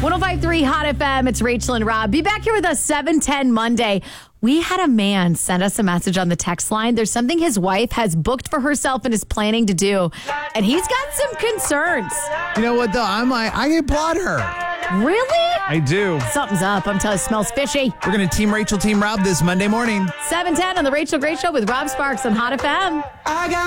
105.3 Hot FM. It's Rachel and Rob. Be back here with us 7:10 Monday. We had a man send us a message on the text line. There's something his wife has booked for herself and is planning to do. And he's got some concerns. You know what, though? I applaud her. Really? I do. Something's up. I'm telling you, it smells fishy. We're going to Team Rachel, Team Rob this Monday morning. 7:10 on The Rachel Gray Show with Rob Sparks on Hot FM.